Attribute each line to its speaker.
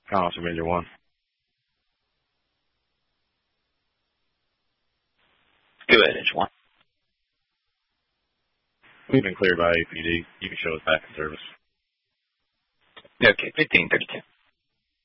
Speaker 1: Constant Ranger 1.
Speaker 2: Go ahead, Edge 1.
Speaker 1: We've been cleared by APD. You can show us back in service.
Speaker 2: Okay, 1532.